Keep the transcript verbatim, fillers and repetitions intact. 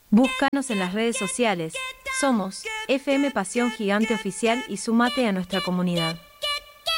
Búscanos en las redes sociales. Somos F M Pasión Gigante Oficial y sumate a nuestra comunidad.